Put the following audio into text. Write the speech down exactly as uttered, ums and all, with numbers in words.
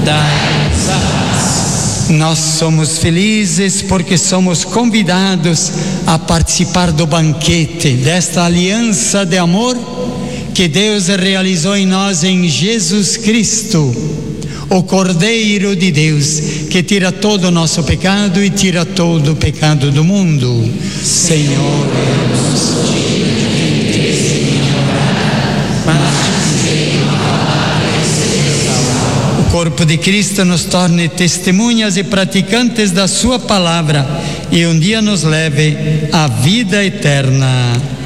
dai-nos a paz. Nós somos felizes porque somos convidados a participar do banquete, desta aliança de amor que Deus realizou em nós em Jesus Cristo, o Cordeiro de Deus, que tira todo o nosso pecado e tira todo o pecado do mundo. Senhor, eu não sou digno de entrar em minha morada, mas dizei uma palavra e serei salvo. O corpo de Cristo nos torne testemunhas e praticantes da sua palavra e um dia nos leve à vida eterna.